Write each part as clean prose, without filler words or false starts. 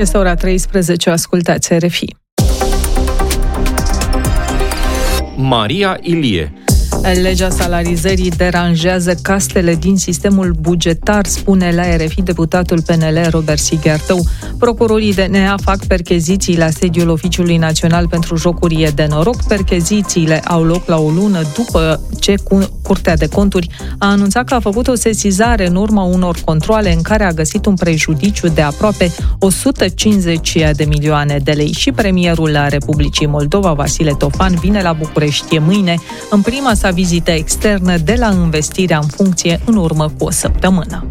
Este ora 13, ascultați RFI. Maria Ilie. Legea salarizării deranjează castele din sistemul bugetar, spune la RFI deputatul PNL Robert Sighertău. Procurorii DNA fac percheziții la sediul Oficiului Național pentru Jocuri de Noroc. Perchezițiile au loc la o lună după ce Curtea de Conturi a anunțat că a făcut o sesizare în urma unor controale în care a găsit un prejudiciu de aproape 150 de milioane de lei. Și premierul Republicii Moldova, Vasile Tofan, vine la București mâine în prima sa vizită externă de la învestirea în funcție în urmă cu o săptămână.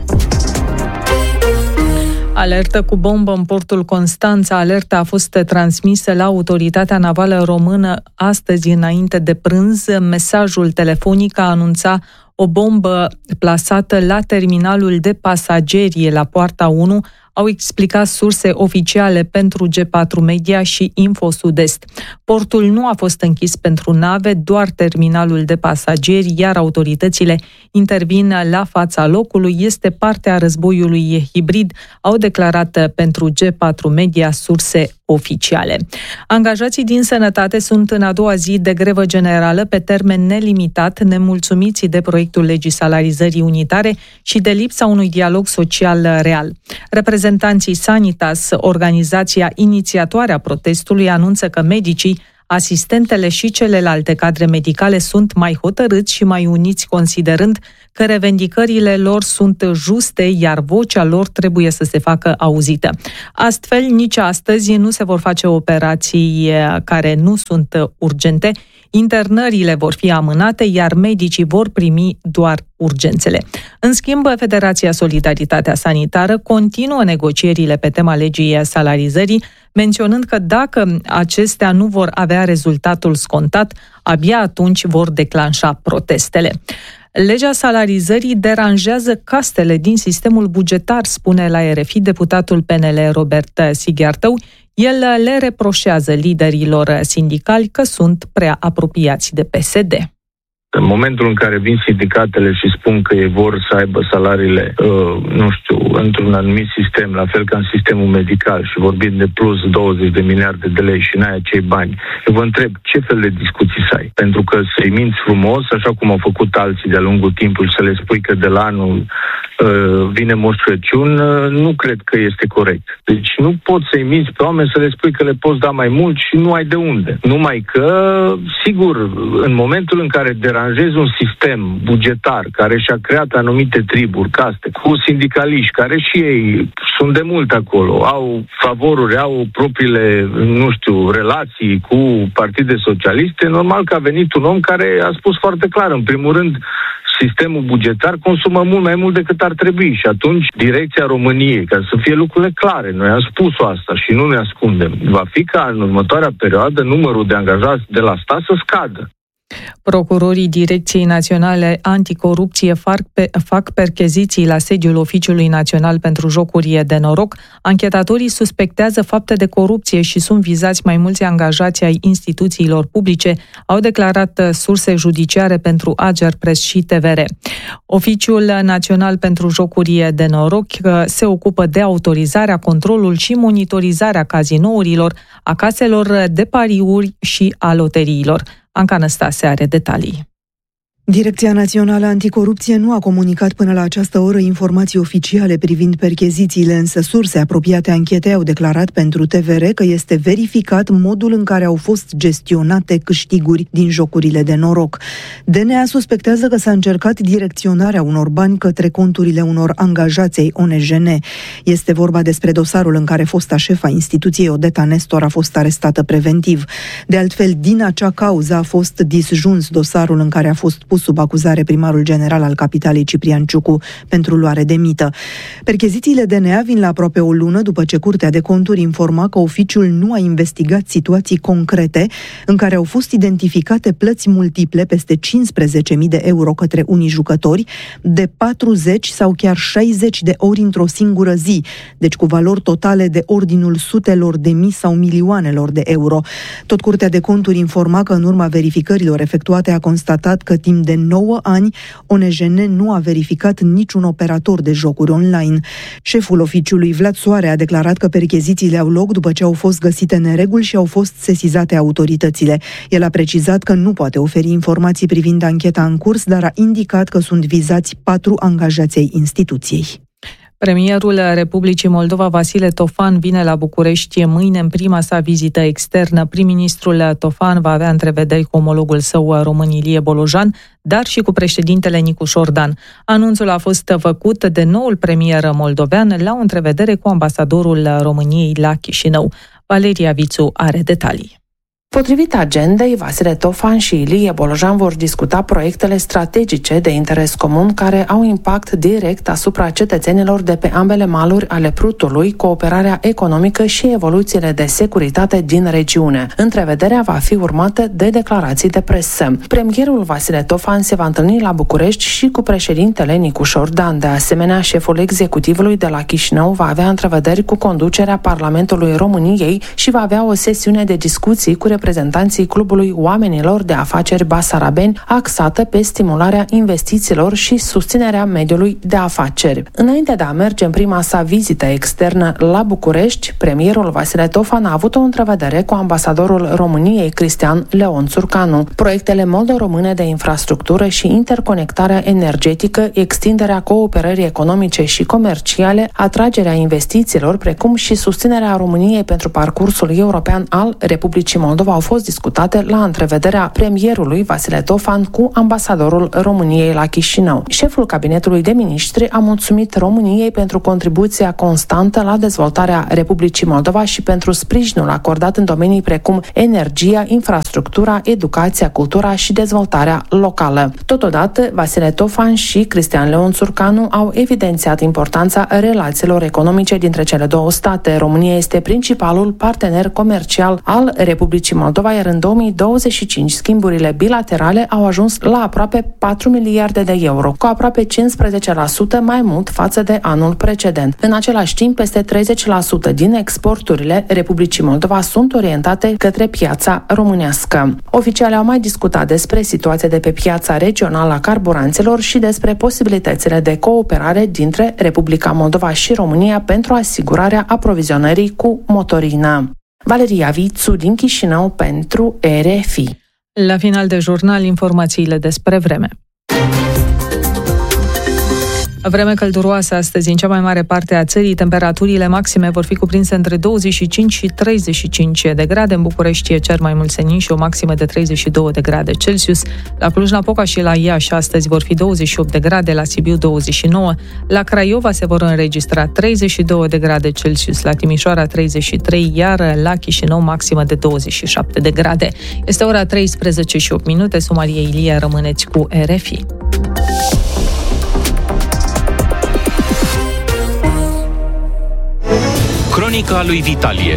Alertă cu bombă în portul Constanța. Alerta a fost transmisă la Autoritatea Navală Română astăzi înainte de prânz. Mesajul telefonic anunța o bombă plasată la terminalul de pasageri la Poarta 1, au explicat surse oficiale pentru G4 Media și Info Sud-Est. Portul nu a fost închis pentru nave, doar terminalul de pasageri, iar autoritățile intervin la fața locului. Este parte a războiului hibrid, au declarat pentru G4 Media surse oficiale. Angajații din sănătate sunt în a doua zi de grevă generală pe termen nelimitat, nemulțumiți de proiectul legii salarizării unitare și de lipsa unui dialog social real. Reprezentanții Sanitas, organizația inițiatoare a protestului, anunță că medicii, asistentele și celelalte cadre medicale sunt mai hotărâți și mai uniți, considerând că revendicările lor sunt juste, iar vocea lor trebuie să se facă auzită. Astfel, nici astăzi nu se vor face operații care nu sunt urgente, internările vor fi amânate, iar medicii vor primi doar urgențele. În schimb, Federația Solidaritatea Sanitară continuă negocierile pe tema legii salarizării, menționând că dacă acestea nu vor avea rezultatul scontat, abia atunci vor declanșa protestele. Legea salarizării deranjează castele din sistemul bugetar, spune la RFI deputatul PNL Robert Sighertău. El le reproșează liderilor sindicali că sunt prea apropiați de PSD. În momentul în care vin sindicatele și spun că ei vor să aibă salariile, într-un anumit sistem, la fel ca în sistemul medical, și vorbim de plus 20 de miliarde de lei și n-ai acei bani, eu vă întreb ce fel de discuții să ai. Pentru că să-i minți frumos, așa cum au făcut alții de-a lungul timpului, să le spui că de la anul vine Moș Crăciun, nu cred că este corect. Deci nu poți să-i minți pe oameni, să le spui că le poți da mai mult și nu ai de unde. Numai că, sigur, în momentul în care deranjezi un sistem bugetar care și-a creat anumite triburi, caste, cu sindicaliști, care și ei sunt de mult acolo, au favoruri, au propriile, relații cu partide socialiste, normal că a venit un om care a spus foarte clar, în primul rând, sistemul bugetar consumă mult mai mult decât ar trebui și atunci direcția României, ca să fie lucrurile clare, noi am spus-o asta și nu ne ascundem, va fi ca în următoarea perioadă numărul de angajați de la stat să scadă. Procurorii Direcției Naționale Anticorupție fac percheziții la sediul Oficiului Național pentru Jocuri de Noroc. Anchetatorii suspectează fapte de corupție și sunt vizați mai mulți angajați ai instituțiilor publice, au declarat surse judiciare pentru Agerpres și TVR. Oficiul Național pentru Jocuri de Noroc se ocupă de autorizarea, controlul și monitorizarea cazinourilor, a caselor de pariuri și a loteriilor. Anca Năstase are detalii. Direcția Națională Anticorupție nu a comunicat până la această oră informații oficiale privind perchezițiile, însă surse apropiate anchetei au declarat pentru TVR că este verificat modul în care au fost gestionate câștiguri din jocurile de noroc. DNA suspectează că s-a încercat direcționarea unor bani către conturile unor angajați ai ONJN. Este vorba despre dosarul în care fosta șefa instituției Odeta Nestor a fost arestată preventiv. De altfel, din acea cauză a fost disjuns dosarul în care a fost pus sub acuzare primarul general al capitalei Ciprian Ciucu pentru luare de mită. Perchezițiile DNA vin la aproape o lună după ce Curtea de Conturi informa că oficiul nu a investigat situații concrete în care au fost identificate plăți multiple peste 15.000 de euro către unii jucători, de 40 sau chiar 60 de ori într-o singură zi, deci cu valori totale de ordinul sutelor de mii sau milioanelor de euro. Tot Curtea de Conturi informa că în urma verificărilor efectuate a constatat că timp de 9 ani, ONJN nu a verificat niciun operator de jocuri online. Șeful oficiului Vlad Soare a declarat că perchezițiile au loc după ce au fost găsite nereguli și au fost sesizate autoritățile. El a precizat că nu poate oferi informații privind ancheta în curs, dar a indicat că sunt vizați 4 angajați ai instituției. Premierul Republicii Moldova, Vasile Tofan, vine la București mâine în prima sa vizită externă. Prim-ministrul Tofan va avea întrevederi cu omologul său român Ilie Bolojan, dar și cu președintele Nicu Șordan. Anunțul a fost făcut de noul premier moldovean la o întrevedere cu ambasadorul României la Chișinău. Valeria Vițu are detalii. Potrivit agendei, Vasile Tofan și Ilie Bolojan vor discuta proiectele strategice de interes comun care au impact direct asupra cetățenilor de pe ambele maluri ale Prutului, cooperarea economică și evoluțiile de securitate din regiune. Întrevederea va fi urmată de declarații de presă. Premierul Vasile Tofan se va întâlni la București și cu președintele Nicu Șordan. De asemenea, șeful executivului de la Chișinău va avea întrevederi cu conducerea Parlamentului României și va avea o sesiune de discuții cu reprezentanții Clubului Oamenilor de Afaceri Basarabeni, axată pe stimularea investițiilor și susținerea mediului de afaceri. Înainte de a merge în prima sa vizită externă la București, premierul Vasile Tofan a avut o întrevedere cu ambasadorul României, Cristian Leon Țurcanu. Proiectele moldo-române de infrastructură și interconectarea energetică, extinderea cooperării economice și comerciale, atragerea investițiilor, precum și susținerea României pentru parcursul european al Republicii Moldova au fost discutate la întrevederea premierului Vasile Tofan cu ambasadorul României la Chișinău. Șeful cabinetului de miniștri a mulțumit României pentru contribuția constantă la dezvoltarea Republicii Moldova și pentru sprijinul acordat în domenii precum energia, infrastructura, educația, cultura și dezvoltarea locală. Totodată, Vasile Tofan și Cristian Leon Țurcanu au evidențiat importanța relațiilor economice dintre cele două state. România este principalul partener comercial al Republicii Moldova, iar în 2025 schimburile bilaterale au ajuns la aproape 4 miliarde de euro, cu aproape 15% mai mult față de anul precedent. În același timp, peste 30% din exporturile Republicii Moldova sunt orientate către piața românească. Oficialii au mai discutat despre situația de pe piața regională a carburanților și despre posibilitățile de cooperare dintre Republica Moldova și România pentru asigurarea aprovizionării cu motorină. Valeria Vițu din Chișinău pentru RFI. La final de jurnal, informațiile despre vreme. Vreme călduroasă astăzi în cea mai mare parte a țării. Temperaturile maxime vor fi cuprinse între 25 și 35 de grade. În București e cer mai mult senin și o maximă de 32 de grade Celsius. La Cluj-Napoca și la Iași astăzi vor fi 28 de grade, la Sibiu 29. La Craiova se vor înregistra 32 de grade Celsius, la Timișoara 33, iar la Chișinău maximă de 27 de grade. Este ora 13 și 8 minute. Sunt Maria Ilie, rămâneți cu RFI. Cronica lui Vitalie.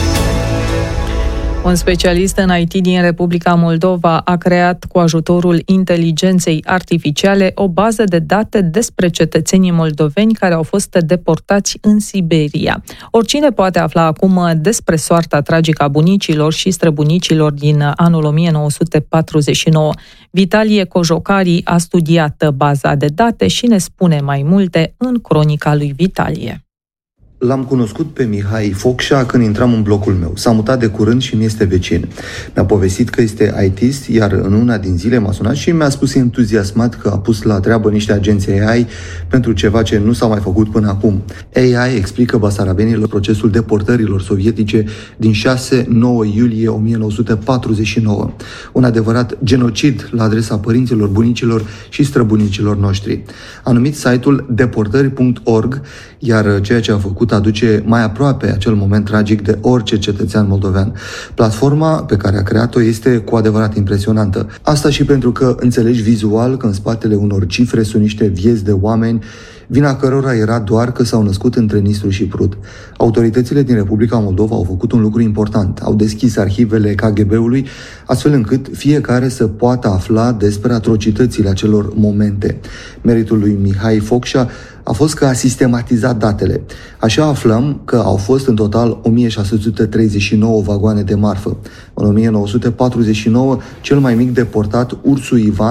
Un specialist în IT din Republica Moldova a creat cu ajutorul inteligenței artificiale o bază de date despre cetățenii moldoveni care au fost deportați în Siberia. Oricine poate afla acum despre soarta tragică a bunicilor și străbunicilor din anul 1949. Vitalie Cojocari a studiat baza de date și ne spune mai multe în cronica lui Vitalie. L-am cunoscut pe Mihai Focșa când intram în blocul meu. S-a mutat de curând și mi este vecin. Mi-a povestit că este IT-ist, iar în una din zile m-a sunat și mi-a spus entuziasmat că a pus la treabă niște agenți AI pentru ceva ce nu s-a mai făcut până acum. AI explică basarabenilor procesul deportărilor sovietice din 6-9 iulie 1949. Un adevărat genocid la adresa părinților, bunicilor și străbunicilor noștri. A numit site-ul deportări.org, iar ceea ce a făcut aduce mai aproape acel moment tragic de orice cetățean moldovean. Platforma pe care a creat-o este cu adevărat impresionantă. Asta și pentru că înțelegi vizual că în spatele unor cifre sunt niște vieți de oameni, vina cărora era doar că s-au născut între Nistru și Prut. Autoritățile din Republica Moldova au făcut un lucru important. Au deschis arhivele KGB-ului, astfel încât fiecare să poată afla despre atrocitățile acelor momente. Meritul lui Mihai Focșa a fost că a sistematizat datele. Așa aflăm că au fost în total 1639 vagoane de marfă. În 1949, cel mai mic deportat, Ursu Ivan,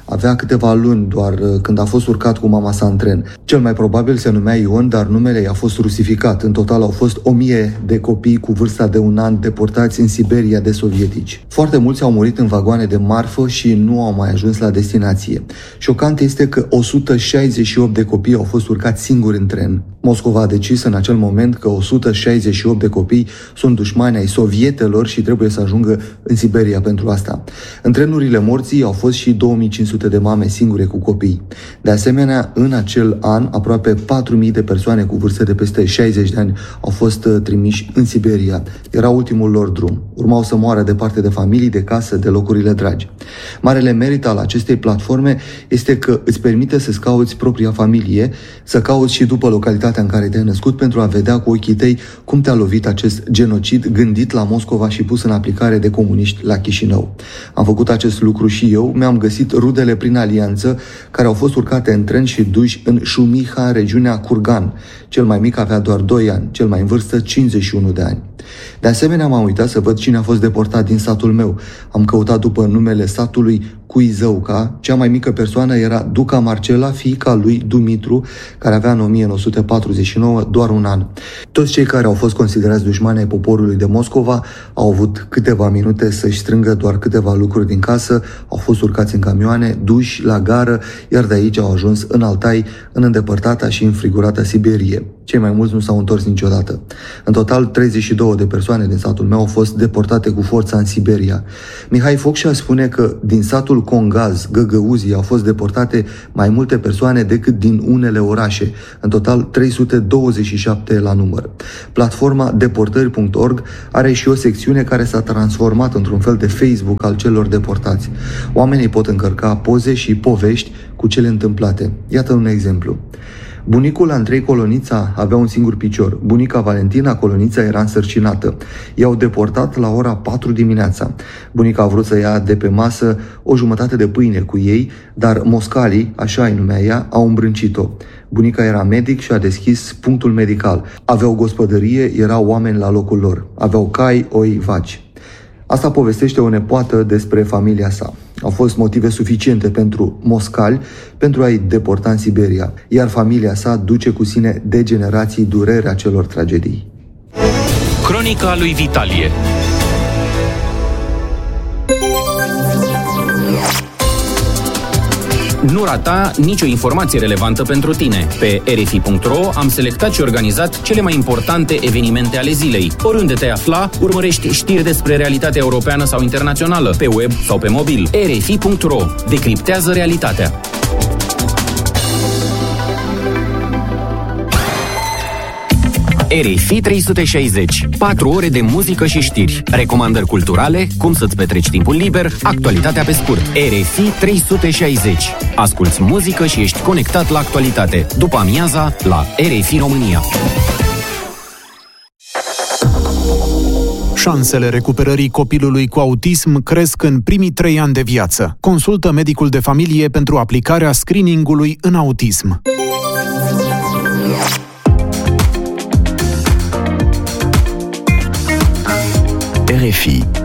Avea câteva luni doar când a fost urcat cu mama sa în tren. Cel mai probabil se numea Ion, dar numele i-a fost rusificat. În total au fost 1000 de copii cu vârsta de 1 an deportați în Siberia de sovietici. Foarte mulți au murit în vagoane de marfă și nu au mai ajuns la destinație. Șocant este că 168 de copii au fost urcați singuri în tren. Moscova a decis în acel moment că 168 de copii sunt dușmani ai sovietelor și trebuie să ajungă în Siberia pentru asta. În trenurile morții au fost și 2500 de mame singure cu copii. De asemenea, în acel an, aproape 4000 de persoane cu vârste de peste 60 de ani au fost trimiși în Siberia. Era ultimul lor drum. Urmau să moară departe de familii, de casă, de locurile dragi. Marele merit al acestei platforme este că îți permite să-ți cauți propria familie, să cauți și după localitatea în care te-ai născut pentru a vedea cu ochii tăi cum te-a lovit acest genocid gândit la Moscova și pus în aplicare de comuniști la Chișinău. Am făcut acest lucru și eu, mi-am găsit rudele prin alianță care au fost urcate în tren și duși în Șumiha, regiunea Kurgan. Cel mai mic avea doar 2 ani, cel mai în vârstă 51 de ani. De asemenea, m-am uitat să văd cine a fost deportat din satul meu. Am căutat după numele satului Cuizăuca. Cea mai mică persoană era Duca Marcela, fiica lui Dumitru, care avea în 1949 doar 1 an. Toți cei care au fost considerați dușmani ai poporului de Moscova au avut câteva minute să-și strângă doar câteva lucruri din casă, au fost urcați în camioane, duși la gară, iar de aici au ajuns în Altai, în îndepărtata și înfrigurată Siberie. Cei mai mulți nu s-au întors niciodată. În total, 32 de persoane din satul meu au fost deportate cu forța în Siberia. Mihai Focșa spune că din satul Congaz, Găgăuzii, au fost deportate mai multe persoane decât din unele orașe, în total 327 la număr. Platforma deportări.org are și o secțiune care s-a transformat într-un fel de Facebook al celor deportați. Oamenii pot încărca poze și povești cu cele întâmplate. Iată un exemplu. Bunicul Andrei Colonița avea un singur picior. Bunica Valentina Colonița era însărcinată. I-au deportat la ora 4 dimineața. Bunica a vrut să ia de pe masă o jumătate de pâine cu ei, dar moscalii, așa îi numea ea, au îmbrâncit-o. Bunica era medic și a deschis punctul medical. Aveau gospodărie, erau oameni la locul lor. Aveau cai, oi, vaci. Asta povestește o nepoată despre familia sa. Au fost motive suficiente pentru moscali pentru a-i deporta în Siberia, iar familia sa duce cu sine de generații durerea celor tragedii. Cronica lui Vitalie. Nu rata nicio informație relevantă pentru tine. Pe RFI.ro am selectat și organizat cele mai importante evenimente ale zilei. Oriunde te afla, urmărești știri despre realitatea europeană sau internațională, pe web sau pe mobil. RFI.ro decriptează realitatea. RFI 360. 4 ore de muzică și știri. Recomandări culturale, cum să-ți petreci timpul liber, actualitatea pe scurt. RFI 360. Asculți muzică și ești conectat la actualitate. După amiaza, la RFI România. Șansele recuperării copilului cu autism cresc în primii 3 ani de viață. Consultă medicul de familie pentru aplicarea screeningului în autism. RFI